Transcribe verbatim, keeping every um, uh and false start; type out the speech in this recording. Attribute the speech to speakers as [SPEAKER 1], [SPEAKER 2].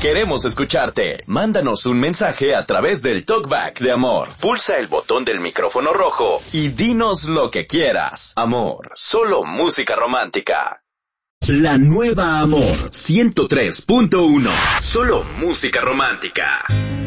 [SPEAKER 1] Queremos escucharte. Mándanos un mensaje a través del Talkback de Amor. Pulsa el botón del micrófono rojo y dinos lo que quieras. Amor, solo música romántica. La nueva Amor ciento tres punto uno. Solo música romántica.